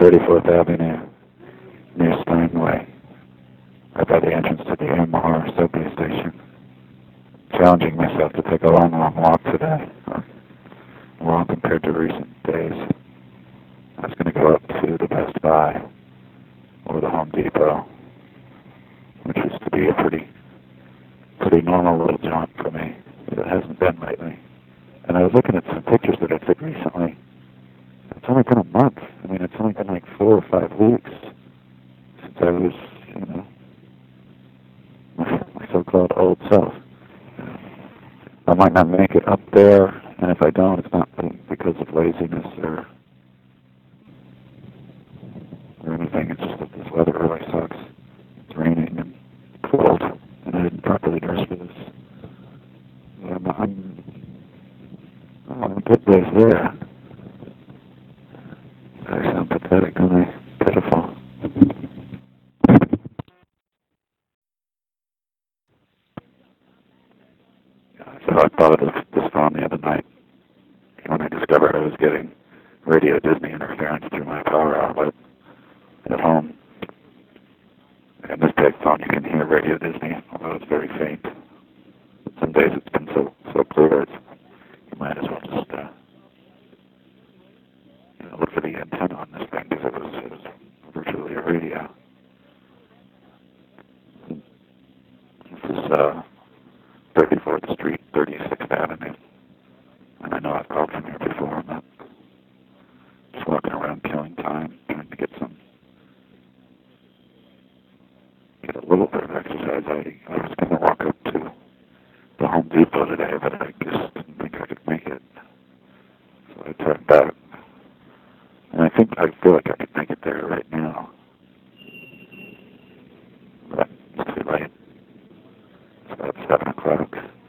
34th Avenue, near Steinway, right by the entrance to the MR subway station. Challenging myself to take a long walk today, long compared to recent days. I was going to go up to the Best Buy or the Home Depot, which used to be a pretty normal little jaunt for me. It hasn't been lately. And I was looking at some pictures that I took recently. It's only been a month. I mean, it's only been like 4 or 5 weeks since I was, my so-called old self. I might not make it up there, and if I don't, it's not because of laziness or anything. It's just that this weather really sucks. It's raining and cold, and I didn't properly dress for this. I'm a good place there. I sound pathetic, don't I? Pitiful. So I thought of this phone the other night when I discovered I was getting Radio Disney interference through my power outlet at home. And this big phone, you can hear Radio Disney, although it's very faint. Some days it's been so clear, you might as well just look for the antenna on this thing, because it was virtually a radio. This is 34th Street, 36th Avenue. And I know I've called from here before. I'm not just walking around killing time, trying to get a little bit of exercise. I was going to walk up to the Home Depot today, but I just didn't think I could make it. So I turned back. And I feel like I could make it there right now. But it's too late. It's about 7 o'clock.